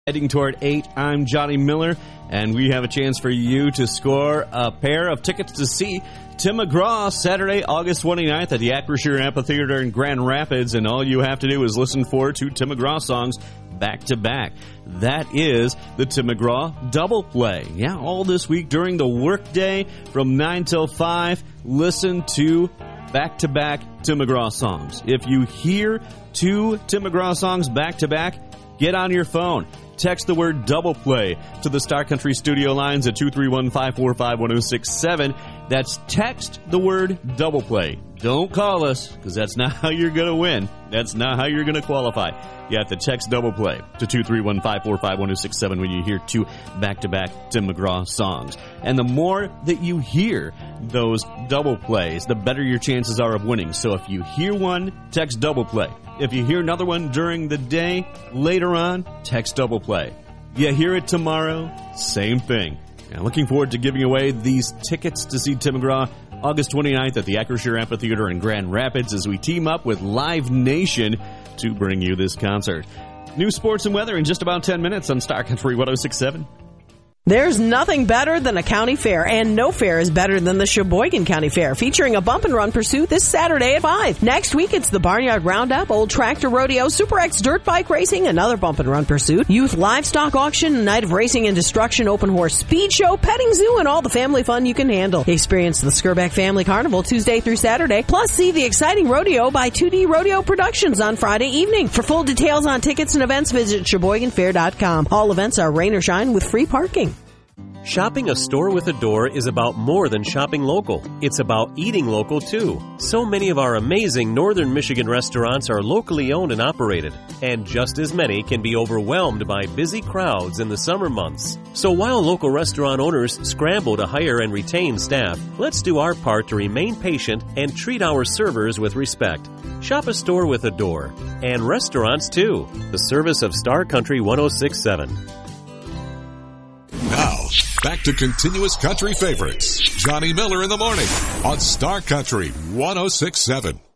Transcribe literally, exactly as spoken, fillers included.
Heading toward eight, I'm Johnny Miller, and we have a chance for you to score a pair of tickets to see Tim McGraw Saturday, August twenty-ninth at the Acrisure Amphitheater in Grand Rapids, and all you have to do is listen for two Tim McGraw songs back-to-back. That is the Tim McGraw Double Play. Yeah, all this week during the workday from nine till five, listen to back-to-back Tim McGraw songs. If you hear two Tim McGraw songs back-to-back, get on your phone. Text the word double play to the Star Country studio lines at two three one, five four five, one oh six seven. That's text the word double play. Don't call us, because that's not how you're going to win. That's not how you're going to qualify. You have to text double play to two three one, five four five, one oh six seven when you hear two back-to-back Tim McGraw songs. And the more that you hear those double plays, the better your chances are of winning. So if you hear one, text double play. If you hear another one during the day, later on, text double play. You hear it tomorrow, same thing. Now, looking forward to giving away these tickets to see Tim McGraw August twenty-ninth at the Acrisure Amphitheater in Grand Rapids as we team up with Live Nation to bring you this concert. New sports and weather in just about ten minutes on Star Country one oh six seven. There's nothing better than a county fair, and no fair is better than the Sheboygan County Fair, featuring a bump and run pursuit this Saturday at five. Next week, it's the Barnyard Roundup, Old Tractor Rodeo, Super X Dirt Bike Racing, another bump and run pursuit, Youth Livestock Auction, Night of Racing and Destruction, Open Horse Speed Show, Petting Zoo, and all the family fun you can handle. Experience the Skirback Family Carnival Tuesday through Saturday, plus see the exciting rodeo by two D Rodeo Productions on Friday evening. For full details on tickets and events, visit Sheboygan Fair dot com. All events are rain or shine with free parking. Shopping a store with a door is about more than shopping local. It's about eating local, too. So many of our amazing Northern Michigan restaurants are locally owned and operated, and just as many can be overwhelmed by busy crowds in the summer months. So while local restaurant owners scramble to hire and retain staff, let's do our part to remain patient and treat our servers with respect. Shop a store with a door. And restaurants, too. The service of Star Country one oh six seven. Now, back to continuous country favorites. Johnny Miller in the morning on Star Country one oh six seven.